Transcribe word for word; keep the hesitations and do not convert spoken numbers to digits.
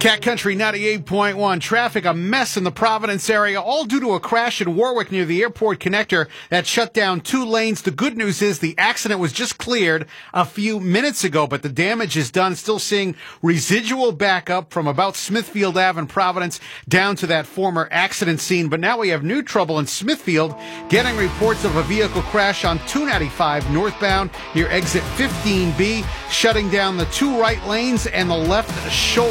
Cat Country ninety-eight point one. Traffic a mess in the Providence area, all due to a crash in Warwick near the airport connector that shut down two lanes. The good news is the accident was just cleared a few minutes ago, but the damage is done. Still seeing residual backup from about Smithfield Avenue in Providence down to that former accident scene. But now we have new trouble in Smithfield, getting reports of a vehicle crash on two ninety-five northbound near exit fifteen B, shutting down the two right lanes and the left shoulder.